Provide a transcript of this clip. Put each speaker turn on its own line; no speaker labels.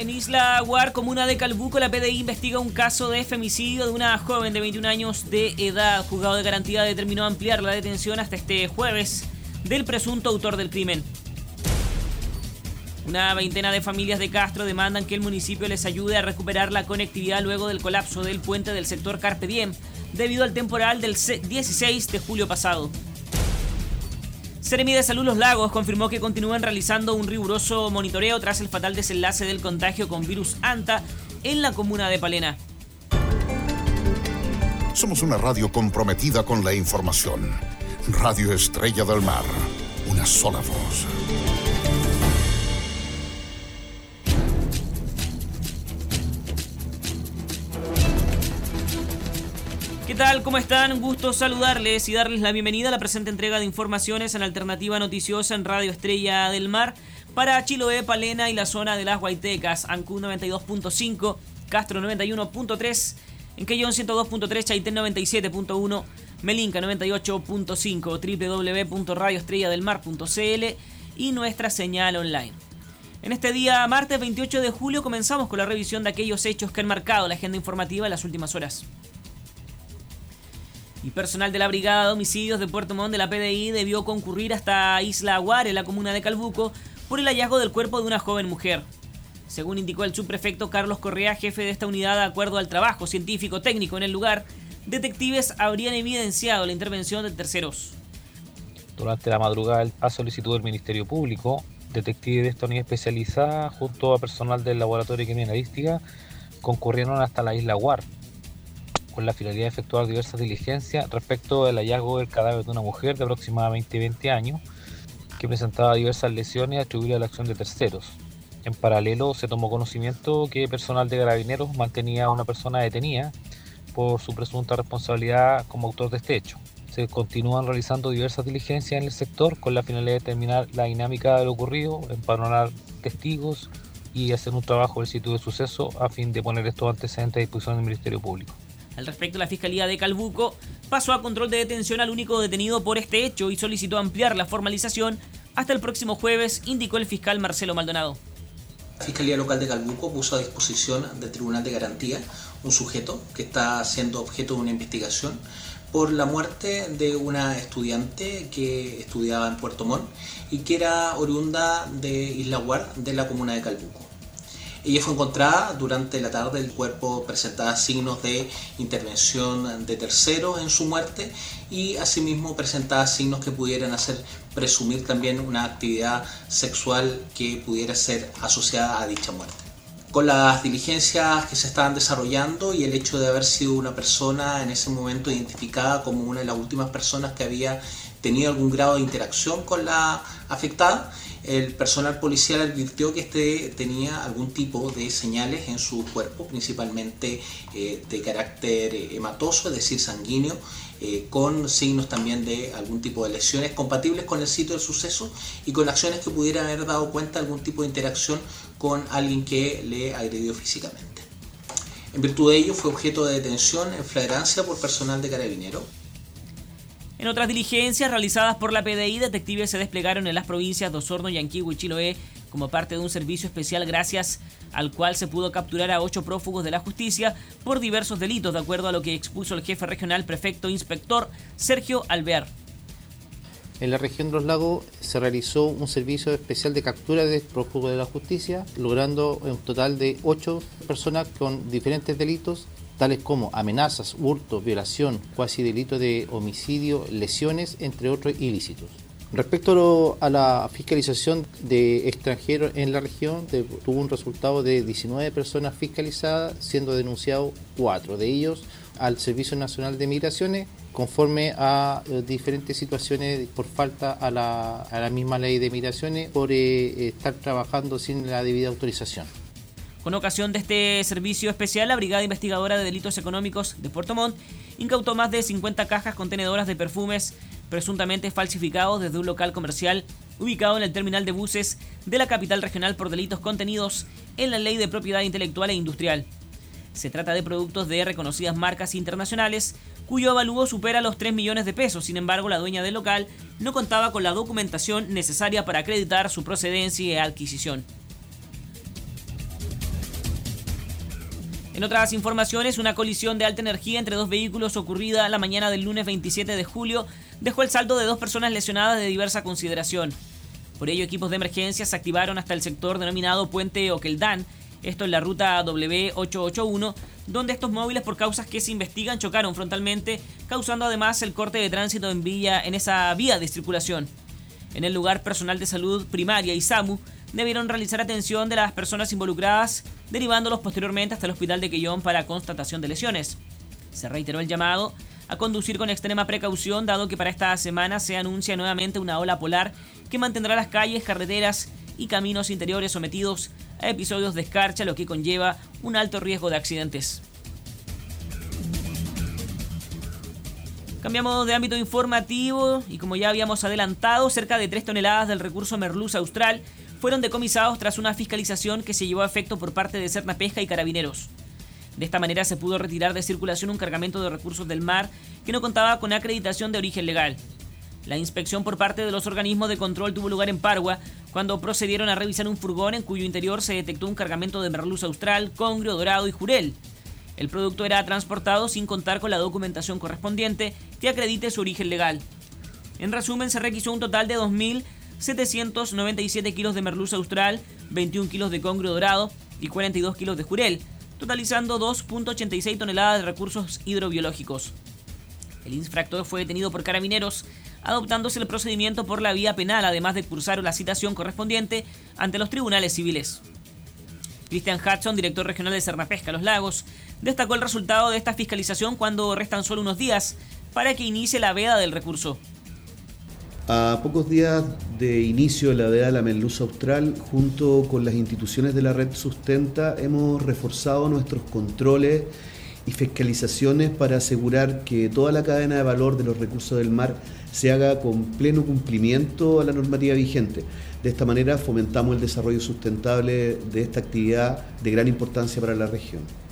En Isla Guar, comuna de Calbuco, la PDI investiga un caso de femicidio de una joven de 21 años de edad. El juzgado de garantía determinó ampliar la detención hasta este jueves del presunto autor del crimen. Una veintena de familias de Castro demandan que el municipio les ayude a recuperar la conectividad luego del colapso del puente del sector Carpe Diem, debido al temporal del 16 de julio pasado. Seremi de Salud Los Lagos confirmó que continúan realizando un riguroso monitoreo tras el fatal desenlace del contagio con virus Anta en la comuna de Palena.
Somos una radio comprometida con la información. Radio Estrella del Mar. Una sola voz.
¿Qué tal? ¿Cómo están? Un gusto saludarles y darles la bienvenida a la presente entrega de informaciones en Alternativa Noticiosa en Radio Estrella del Mar para Chiloé, Palena y la zona de las Guaitecas, Ancud 92.5, Castro 91.3, Enquellón 102.3, Chaitén 97.1, Melinca 98.5, www.radioestrelladelmar.cl y nuestra señal online. En este día, martes 28 de julio, comenzamos con la revisión de aquellos hechos que han marcado la agenda informativa en las últimas horas. Y personal de la Brigada de Homicidios de Puerto Montt de la PDI debió concurrir hasta Isla Guar, en la comuna de Calbuco, por el hallazgo del cuerpo de una joven mujer. Según indicó el subprefecto Carlos Correa, jefe de esta unidad, de acuerdo al trabajo científico técnico en el lugar, detectives habrían evidenciado la intervención de terceros.
Durante la madrugada, a solicitud del Ministerio Público, detectives de esta unidad especializada, junto a personal del Laboratorio de Criminalística, concurrieron hasta la Isla Guar, con la finalidad de efectuar diversas diligencias respecto del hallazgo del cadáver de una mujer de aproximadamente 20 años que presentaba diversas lesiones atribuidas a la acción de terceros. En paralelo, se tomó conocimiento que personal de Carabineros mantenía a una persona detenida por su presunta responsabilidad como autor de este hecho. Se continúan realizando diversas diligencias en el sector con la finalidad de determinar la dinámica de lo ocurrido, empadronar testigos y hacer un trabajo del sitio de suceso a fin de poner estos antecedentes a disposición del Ministerio Público.
Al respecto, la Fiscalía de Calbuco pasó a control de detención al único detenido por este hecho y solicitó ampliar la formalización hasta el próximo jueves, indicó el fiscal Marcelo Maldonado.
La Fiscalía Local de Calbuco puso a disposición del Tribunal de Garantía un sujeto que está siendo objeto de una investigación por la muerte de una estudiante que estudiaba en Puerto Montt y que era oriunda de Isla Guar, de la comuna de Calbuco. Ella fue encontrada durante la tarde, el cuerpo presentaba signos de intervención de terceros en su muerte y asimismo presentaba signos que pudieran hacer presumir también una actividad sexual que pudiera ser asociada a dicha muerte. Con las diligencias que se estaban desarrollando y el hecho de haber sido una persona en ese momento identificada como una de las últimas personas que había tenido algún grado de interacción con la afectada, el personal policial advirtió que tenía algún tipo de señales en su cuerpo, principalmente de carácter hematoso, es decir, sanguíneo, con signos también de algún tipo de lesiones compatibles con el sitio del suceso y con acciones que pudieran haber dado cuenta de algún tipo de interacción con alguien que le agredió físicamente. En virtud de ello, fue objeto de detención en flagrancia por personal de Carabineros.
En otras diligencias realizadas por la PDI, detectives se desplegaron en las provincias de Osorno, Yanquihue y Chiloé como parte de un servicio especial gracias al cual se pudo capturar a 8 prófugos de la justicia por diversos delitos, de acuerdo a lo que expuso el jefe regional prefecto inspector Sergio Alvear.
En la región de los lagos se realizó un servicio especial de captura de prófugos de la justicia, logrando un total de 8 personas con diferentes delitos, tales como amenazas, hurto, violación, cuasi delito de homicidio, lesiones, entre otros ilícitos. Respecto a la fiscalización de extranjeros en la región, tuvo un resultado de 19 personas fiscalizadas, siendo denunciados 4 de ellos al Servicio Nacional de Migraciones, conforme a diferentes situaciones por falta a la misma ley de migraciones, por estar trabajando sin la debida autorización.
Con ocasión de este servicio especial, la Brigada Investigadora de Delitos Económicos de Puerto Montt incautó más de 50 cajas contenedoras de perfumes presuntamente falsificados desde un local comercial ubicado en el terminal de buses de la capital regional por delitos contenidos en la Ley de Propiedad Intelectual e Industrial. Se trata de productos de reconocidas marcas internacionales cuyo avalúo supera los 3 millones de pesos. Sin embargo, la dueña del local no contaba con la documentación necesaria para acreditar su procedencia y adquisición. En otras informaciones, una colisión de alta energía entre dos vehículos ocurrida la mañana del lunes 27 de julio dejó el saldo de 2 personas lesionadas de diversa consideración. Por ello, equipos de emergencia se activaron hasta el sector denominado Puente Oqueldán, esto en la ruta W881, donde estos móviles, por causas que se investigan, chocaron frontalmente, causando además el corte de tránsito en esa vía de circulación. En el lugar, personal de salud primaria y SAMU debieron realizar atención de las personas involucradas, derivándolos posteriormente hasta el hospital de Quellón para constatación de lesiones. Se reiteró el llamado a conducir con extrema precaución, dado que para esta semana se anuncia nuevamente una ola polar que mantendrá las calles, carreteras y caminos interiores sometidos a episodios de escarcha, lo que conlleva un alto riesgo de accidentes. Cambiamos de ámbito informativo y, como ya habíamos adelantado, cerca de 3 toneladas del recurso merluza austral fueron decomisados tras una fiscalización que se llevó a efecto por parte de Sernapesca y Carabineros. De esta manera se pudo retirar de circulación un cargamento de recursos del mar que no contaba con acreditación de origen legal. La inspección por parte de los organismos de control tuvo lugar en Pargua, cuando procedieron a revisar un furgón en cuyo interior se detectó un cargamento de merluza austral, congrio, dorado y jurel. El producto era transportado sin contar con la documentación correspondiente que acredite su origen legal. En resumen, se requisó un total de 2.797 kilos de merluza austral, 21 kilos de congrio dorado y 42 kilos de jurel, totalizando 2.86 toneladas de recursos hidrobiológicos. El infractor fue detenido por Carabineros, adoptándose el procedimiento por la vía penal, además de cursar la citación correspondiente ante los tribunales civiles. Christian Hudson, director regional de Sernapesca Los Lagos, destacó el resultado de esta fiscalización cuando restan solo unos días para que inicie la veda del recurso.
A pocos días de inicio de la veda de la merluza austral, junto con las instituciones de la red Sustenta, hemos reforzado nuestros controles y fiscalizaciones para asegurar que toda la cadena de valor de los recursos del mar se haga con pleno cumplimiento a la normativa vigente. De esta manera fomentamos el desarrollo sustentable de esta actividad de gran importancia para la región.